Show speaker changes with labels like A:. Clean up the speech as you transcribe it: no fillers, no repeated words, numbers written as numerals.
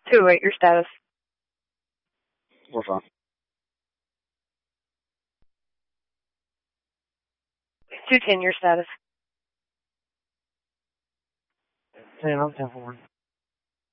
A: 208, your status.
B: We're fine.
A: 210, your status.
C: 10, I'm 10 forward.